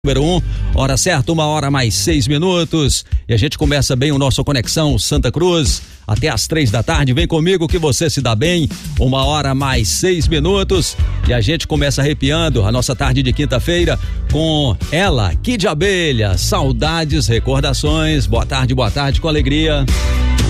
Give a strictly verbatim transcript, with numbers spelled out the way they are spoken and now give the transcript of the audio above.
Número um, hora certa, uma hora mais seis minutos. E a gente começa bem o nosso Conexão Santa Cruz até às três da tarde. Vem comigo que você se dá bem. Uma hora mais seis minutos. E a gente começa arrepiando a nossa tarde de quinta-feira com ela, Kid Abelha. Saudades, recordações. Boa tarde, boa tarde, com alegria.